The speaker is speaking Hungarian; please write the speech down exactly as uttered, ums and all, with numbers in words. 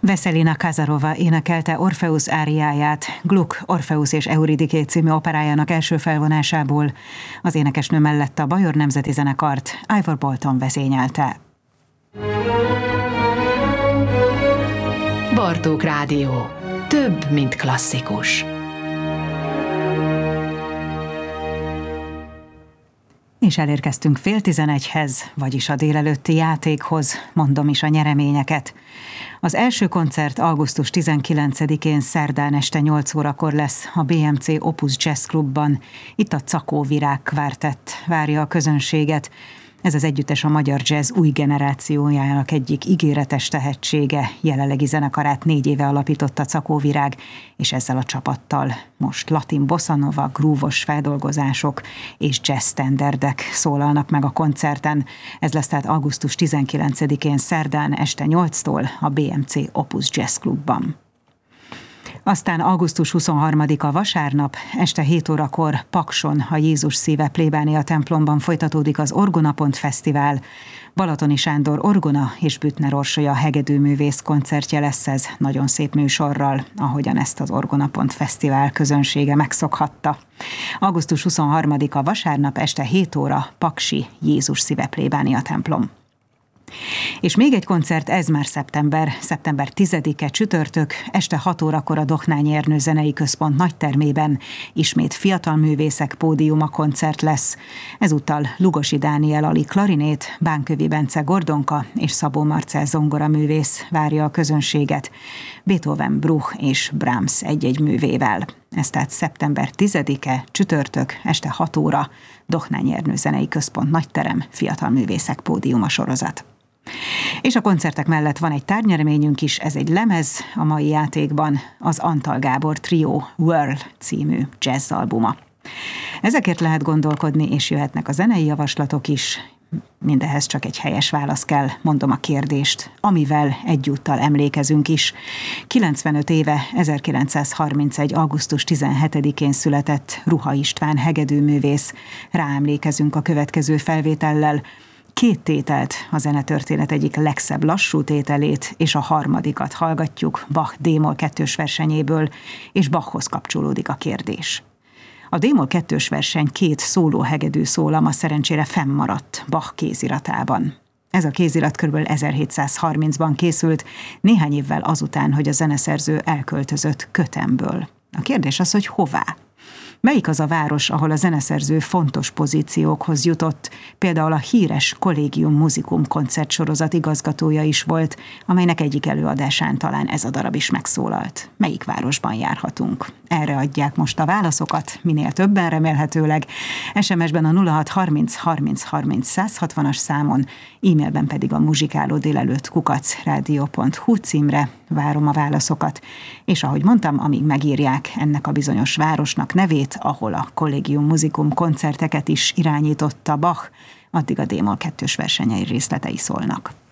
Veselina Kazarova énekelte Orpheus áriáját Gluck, Orpheus és Euridiké című operájának első felvonásából. Az énekesnő mellett a Bajor Nemzeti Zenekart Ivor Bolton vezényelte. Bartók Rádió. Több, mint klasszikus. És elérkeztünk fél tizenegyhez, vagyis a délelőtti játékhoz, mondom is a nyereményeket. Az első koncert augusztus tizenkilencedikén szerdán este nyolc órakor lesz a bé em cé Opus Jazz Klubban. Itt a Cakó Virág Kvártett várja a közönséget. Ez az együttes a magyar jazz új generációjának egyik ígéretes tehetsége. Jelenlegi zenekarát négy éve alapította Cakó Virág, és ezzel a csapattal most latin bossa nova, grúvos feldolgozások és jazz standardek szólalnak meg a koncerten. Ez lesz tehát augusztus tizenkilencedikén szerdán este nyolctól a bé em cé Opus Jazz Klubban. Aztán augusztus huszonharmadika vasárnap este hét órakor Pakson, a Jézus Szíve plébánia templomban folytatódik az Orgonapont Fesztivál. Balatoni Sándor orgona és Büttner Orsolya hegedűművész koncertje lesz ez, nagyon szép műsorral, ahogyan ezt az Orgonapont Fesztivál közönsége megszokhatta. augusztus huszonharmadika vasárnap este hét óra Paksi, Jézus Szíve plébánia templom. És még egy koncert, ez már szeptember, szeptember tizedike csütörtök, este hat órakor a Dohnányi Ernő Zenei Központ nagytermében ismét fiatal művészek pódiuma koncert lesz. Ezúttal Lugosi Dániel Ali klarinét, Bánkövi Bence gordonka és Szabó Marcell zongora művész várja a közönséget, Beethoven, Bruch és Brahms egy-egy művével. Ez tehát szeptember tizedike, csütörtök, este hat óra, Dohnányi Ernő Zenei Központ nagyterem, fiatal művészek pódiuma sorozat. És a koncertek mellett van egy tárgynyereményünk is, ez egy lemez a mai játékban, az Antal Gábor Trio Whirl című jazzalbuma. Ezekért lehet gondolkodni, és jöhetnek a zenei javaslatok is. Mindehhez csak egy helyes válasz kell, mondom a kérdést, amivel egyúttal emlékezünk is. kilencvenöt éve, ezerkilencszázharmincegy. augusztus tizenhetedikén született Ruha István hegedűművész. Ráemlékezünk a következő felvétellel. Két tételt, a zenetörténet egyik legszebb lassú tételét, és a harmadikat hallgatjuk Bach D-moll kettős versenyéből, és Bachhoz kapcsolódik a kérdés. A D-moll kettős verseny két szóló hegedű szólama szerencsére fennmaradt Bach kéziratában. Ez a kézirat kb. ezerhétszázharmincban készült, néhány évvel azután, hogy a zeneszerző elköltözött Köthenből. A kérdés az, hogy hová? Melyik az a város, ahol a zeneszerző fontos pozíciókhoz jutott, például a híres Collegium Musicum koncertsorozat igazgatója is volt, amelynek egyik előadásán talán ez a darab is megszólalt. Melyik városban járhatunk? Erre adják most a válaszokat, minél többen remélhetőleg. es em es-ben a nulla hat harminc harminc harminc száz hatvanas számon, e-mailben pedig a muzsikáló délelőtt kukac rádió pont hu címre várom a válaszokat. És ahogy mondtam, amíg megírják ennek a bizonyos városnak nevét, ahol a Collegium Musicum koncerteket is irányította Bach, addig a D-moll kettős versenyei részletei szólnak.